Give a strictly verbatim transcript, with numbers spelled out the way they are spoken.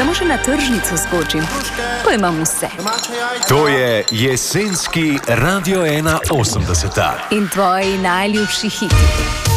samo še na tržnico skočim, pa imam vse. To je jesenski Radio ena osemdeset. In tvoji najljubši hiti.